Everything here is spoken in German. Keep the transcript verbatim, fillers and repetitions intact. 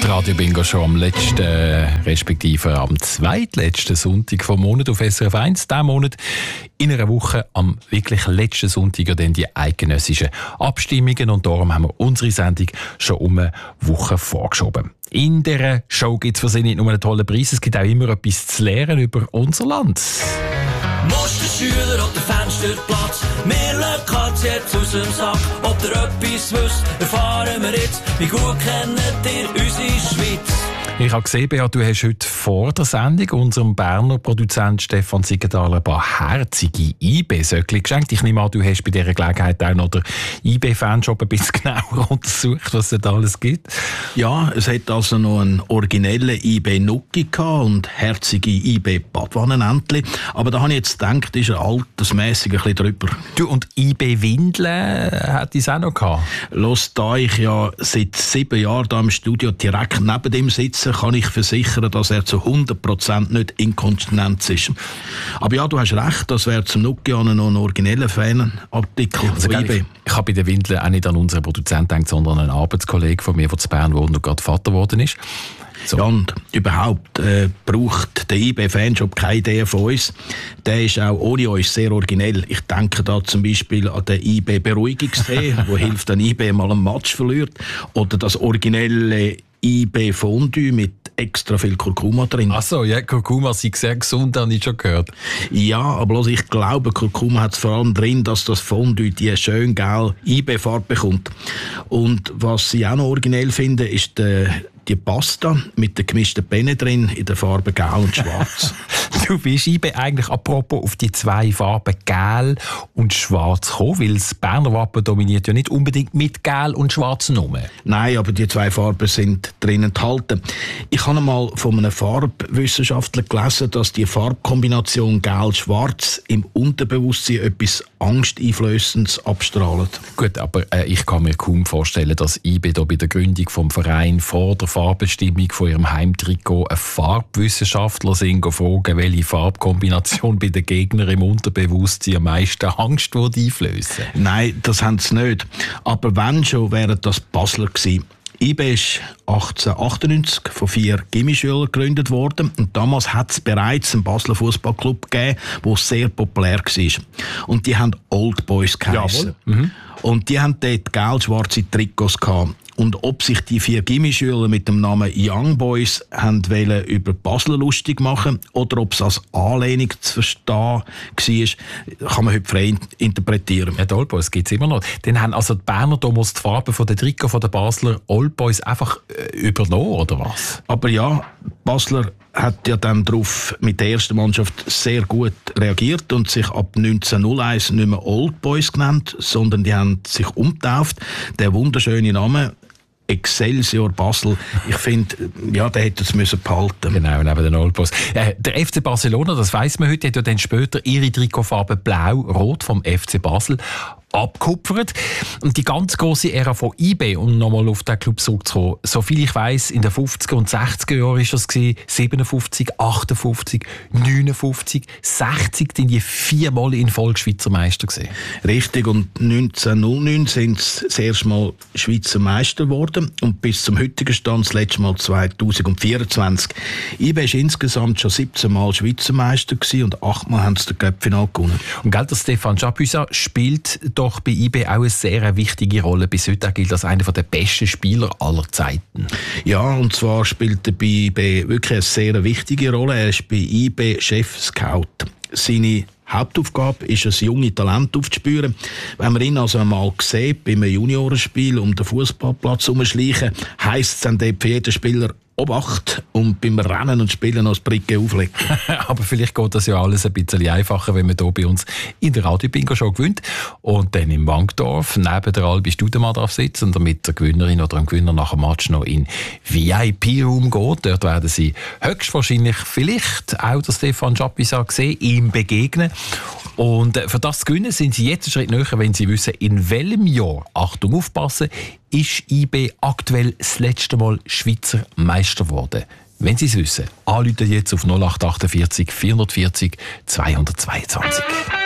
Die Radio Bingo schon am letzten, respektive am zweitletzten Sonntag vom Monat auf S R F eins. Diesen Monat in einer Woche am wirklich letzten Sonntag ja dann die eidgenössischen Abstimmungen. Und darum haben wir unsere Sendung schon um eine Woche vorgeschoben. In dieser Show gibt es für Sie nicht nur einen tollen Preis, es gibt auch immer etwas zu lernen über unser Land. Musterschüler oder Fensterplatz, wir lassen Katz jetzt aus dem Sack. Ob ihr etwas wisst, erfahren wir jetzt. Wie gut kennt ihr unsere Schweiz? Ich habe gesehen, Beat, du hast heute vor der Sendung unserem Berner Produzent Stefan Siegenthaler ein paar herzige I B-Söckli geschenkt. Ich nehme an, du hast bei dieser Gelegenheit auch noch den I B-Fanshop ein bisschen genauer untersucht, was es da alles gibt. Ja, es hat also noch einen originellen I B-Nucki und herzige I B-Badwannenentli. Aber da habe ich jetzt gedacht, ist er altersmässig ein bisschen drüber. Du, und I B-Windeln hat es auch noch gehabt? Los, da ich ja seit sieben Jahren da im Studio direkt neben dem sitze, kann ich versichern, dass er zu hundert Prozent nicht inkontinent ist. Aber ja, du hast recht, das wäre zum Nucki noch ein origineller Fanartikel also von I B. Ich, ich habe bei den Windeln auch nicht an unseren Produzenten gedacht, sondern an einen Arbeitskollegen von mir, der in Bern wohnt und gerade Vater geworden ist. So. Ja, und überhaupt äh, braucht der I B-Fanshop keine Idee von uns. Der ist auch ohne uns sehr originell. Ich denke da zum Beispiel an den I B-Beruhigungstee, wo hilft, wenn I B mal einen Match verliert. Oder das originelle I B-Fondue mit extra viel Kurkuma drin. Ach so, ja, Kurkuma sind sehr gesund, habe ich schon gehört. Ja, aber bloß ich glaube, Kurkuma hat es vor allem drin, dass das Fondue die schön gelbe I B-Farbe bekommt. Und was ich auch noch originell finde, ist der die Pasta mit den gemischten Penne drin in der Farbe Gel und Schwarz. Du bist I B eigentlich apropos auf die zwei Farben Gel und Schwarz gekommen, weil das Berner Wappen dominiert ja nicht unbedingt mit Gel und Schwarz nur. Nein, aber die zwei Farben sind drin enthalten. Ich habe einmal von einem Farbwissenschaftler gelesen, dass die Farbkombination Gel-Schwarz im Unterbewusstsein etwas Angsteinflößendes abstrahlt. Gut, aber äh, ich kann mir kaum vorstellen, dass I B da bei der Gründung vom Verein vor der Farbbestimmung von ihrem Heimtrikot einen Farbwissenschaftler sind, fragen, welche Farbkombination bei den Gegnern im Unterbewusstsein am meisten Angst einflößen. Nein, das haben sie nicht. Aber wenn schon, wären das Basler gewesen. I B ist achtzehnhundertachtundneunzig von vier Gimmischülern gegründet worden und damals hat es bereits einen Basler Fußballclub gegeben, der sehr populär war. Und die haben Old Boys geheißen. Mhm. Und die haben dort gelb-schwarze Trikots gehabt. Und ob sich die vier Gimmischüler mit dem Namen Young Boys haben wollen über Basler lustig machen oder ob es als Anlehnung zu verstehen war, kann man heute frei interpretieren. Ja, die Old Boys gibt es immer noch. Dann haben also die Berner damals die Farbe von den Trikots der Basler Old Boys einfach äh, übernommen, oder was? Aber ja, Basler hat ja dann darauf mit der ersten Mannschaft sehr gut reagiert und sich ab neunzehnhunderteins nicht mehr Old Boys genannt, sondern die haben sich umgetauft. Der wunderschöne Name Excelsior Basel. Ich finde, ja, der hätte es müssen behalten. Genau, neben den Old Boys. Äh, der F C Barcelona, das weiss man heute, hat ja dann später ihre Trikotfarbe blau-rot vom F C Basel abgekupfert. Und die ganz grosse Ära von I B, um nochmal auf den Club zurückzukommen, soviel ich weiss, in den fünfziger und sechziger Jahren war das siebenundfünfzig, achtundfünfzig, neunundfünfzig, sechzig, sind die viermal in Folge Schweizer Meister gewesen. Richtig, und neunzehnhundertneun sind sie das erste Mal Schweizer Meister geworden und bis zum heutigen Stand das letzte Mal zweitausendvierundzwanzig. I B war insgesamt schon siebzehn Mal Schweizer Meister gewesen und achtmal haben sie das Cup-Final gewonnen. Und gell, der Stéphane Chapuisat spielt doch bei I B auch eine sehr wichtige Rolle. Bis heute gilt als einer der besten Spieler aller Zeiten. Ja, und zwar spielt er bei I B wirklich eine sehr wichtige Rolle. Er ist bei I B Chef-Scout. Seine Hauptaufgabe ist es, junge Talente aufzuspüren. Wenn man ihn also einmal sieht, bei einem Juniorenspiel um den Fußballplatz herumschleichen, heisst es dann dort für jeden Spieler Obacht und beim Rennen und Spielen noch das Bricke auflegen. Aber vielleicht geht das ja alles ein bisschen einfacher, wenn man hier bei uns in der Radio-Bingo-Show gewinnt und dann im Wankdorf neben der Albi Studemann darf sitzen und damit der Gewinnerin oder dem Gewinner nach dem Match noch in V I P-Raum geht. Dort werden sie höchstwahrscheinlich vielleicht auch der Stéphane Chapuisat sehen, ihm begegnen. Und für das zu gewinnen sind sie jetzt einen Schritt näher, wenn sie wissen, in welchem Jahr, Achtung, aufpassen, ist I B aktuell das letzte Mal Schweizer Meister geworden. Wenn Sie es wissen, anrufen jetzt auf null acht achtundvierzig vierhundertvierzig zweihundertzweiundzwanzig.